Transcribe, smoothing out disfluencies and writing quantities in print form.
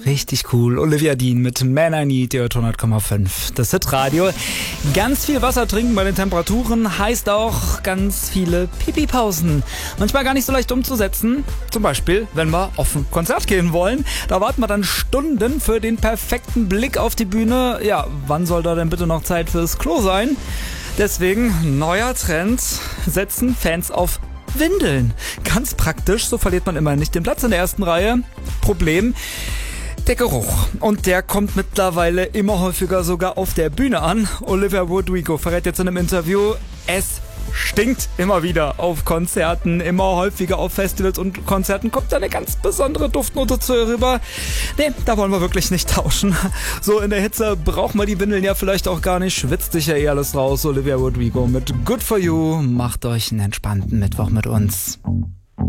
Richtig cool. Olivia Dean mit Man I Need, ihr hört 100,5. Das Hitradio. Ganz viel Wasser trinken bei den Temperaturen heißt auch ganz viele Pipi-Pausen. Manchmal gar nicht so leicht umzusetzen. Zum Beispiel, wenn wir auf ein Konzert gehen wollen. Da warten wir dann Stunden für den perfekten Blick auf die Bühne. Ja, wann soll da denn bitte noch Zeit fürs Klo sein? Deswegen, neuer Trend, setzen Fans auf Windeln. Ganz praktisch, so verliert man immerhin nicht den Platz in der ersten Reihe. Problem: der Geruch. Und der kommt mittlerweile immer häufiger sogar auf der Bühne an. Olivia Rodrigo verrät jetzt in einem Interview, es stinkt immer wieder auf Konzerten, immer häufiger auf Festivals und Konzerten kommt da eine ganz besondere Duftnote zu ihr rüber. Nee, da wollen wir wirklich nicht tauschen. So in der Hitze braucht man die Windeln ja vielleicht auch gar nicht, schwitzt sich ja eh alles raus. Olivia Rodrigo mit Good For You. Macht euch einen entspannten Mittwoch mit uns.